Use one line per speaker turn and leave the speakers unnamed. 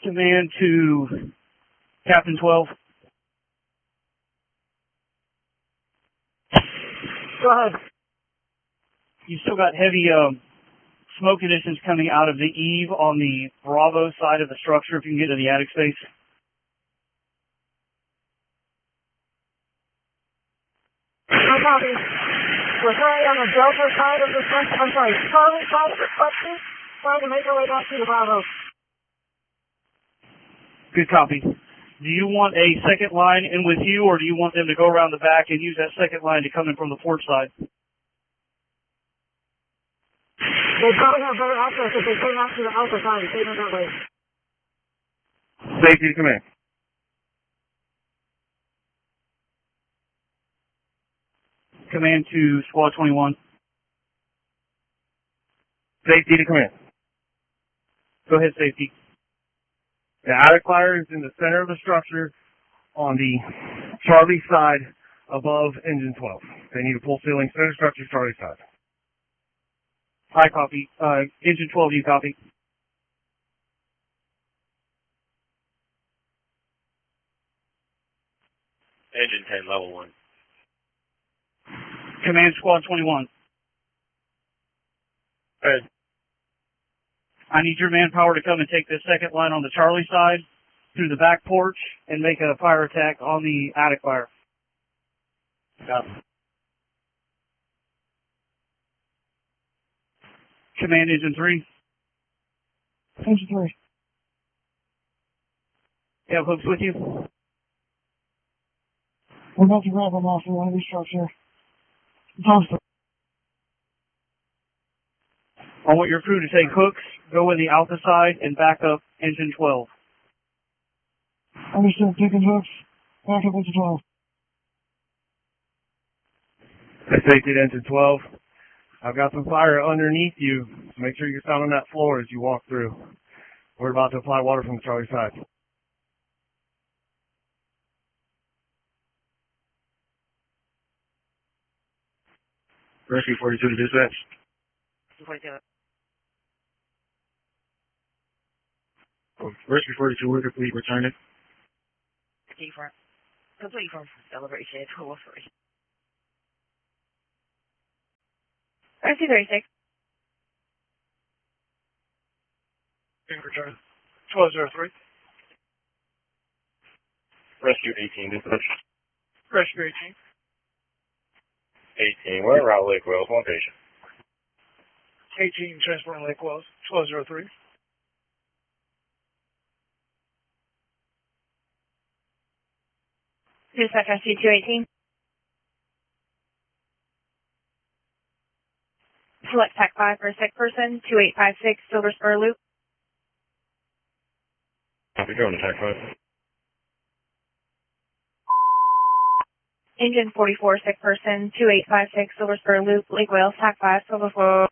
Command to Captain 12.
Go ahead.
You still got heavy smoke conditions coming out of the eave on the Bravo side of the structure if you can get to the attic space.
No copy. We're currently on the Delta side of the structure. I'm sorry, Charlie side of the structure, trying to make our way back to the Bravo.
Good copy. Do you want a second line in with you, or do you want them to go around the back and use that second line to come in from the port side?
They probably have better access if they came out to the Alpha side. They know that way.
Safety to command.
Command to Squad 21.
Safety to command.
Go ahead, safety.
The attic fire is in the center of the structure on the Charlie side above engine 12. They need a full ceiling center structure Charlie side.
I copy. Engine 12, you copy.
Engine 10, level 1.
Command Squad 21.
Good.
I need your manpower to come and take this second line on the Charlie side through the back porch and make a fire attack on the attic fire.
Copy.
Command Engine 3.
Engine 3.
You have hooks with you?
We're about to grab them off the one of these structure. Dumpster.
I want your crew to take hooks, go in the Alpha side, and back up Engine 12.
Understood. Taking hooks. Back up into 12.
Safety to engine 12. I've got some fire underneath you. So make sure you're sound on that floor as you walk through. We're about to apply water from the Charlie side.
Rescue 42 to dispatch.
242.
Rescue 42, we're complete. Returning.
Complete from celebration 203. Rescue 36.
Return. 1203.
Rescue 18, dispatch.
Rescue 18.
18, we're around Lake Wells, one patient.
18, transporting Lake Wells. 1203.
Dispatch Rescue 218. Select TAC 5 for a sick person. 2856 Silver Spur Loop.
Copy, going to TAC 5.
Engine 44 sick person. 2856 Silver Spur Loop. Lake Wales TAC 5 Silver 4.